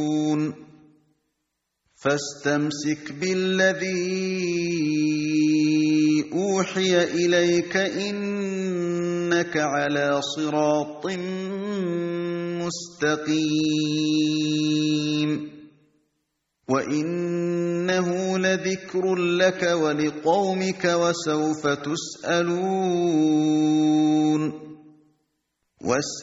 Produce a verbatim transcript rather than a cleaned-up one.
فاستمسك بالذي أوحي إليك إنك على صراط مستقيم وإنه لذكر لك ولقومك وسوف تسألون